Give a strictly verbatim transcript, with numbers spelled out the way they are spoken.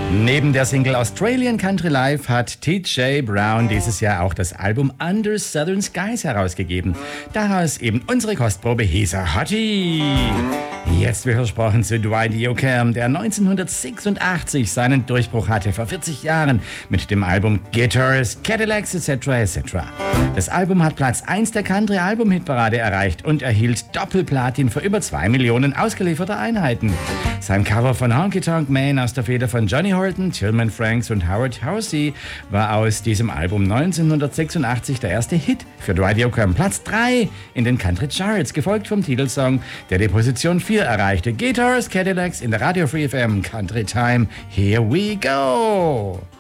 Neben der Single Australian Country Life hat T J Brown dieses Jahr auch das Album Under Southern Skies herausgegeben. Daraus eben unsere Kostprobe He's a Hottie. Jetzt wie versprochen zu Dwight Yoakam, der neunzehnhundertsechsundachtzig seinen Durchbruch hatte, vor vierzig Jahren, mit dem Album Guitars, Cadillacs et cetera et cetera. Das Album hat Platz eins der Country-Album-Hitparade erreicht und erhielt Doppelplatin für über zwei Millionen ausgelieferter Einheiten. Sein Cover von Honky Tonk Man aus der Feder von Johnny Horton, Tillman Franks und Howard Housey war aus diesem Album neunzehnhundertsechsundachtzig der erste Hit für Dwight Yoakam. Platz drei in den Country Charts, gefolgt vom Titelsong, der die Position vier erreichte. Guitars, Cadillacs in der Radio Free F M Country Time. Here we go!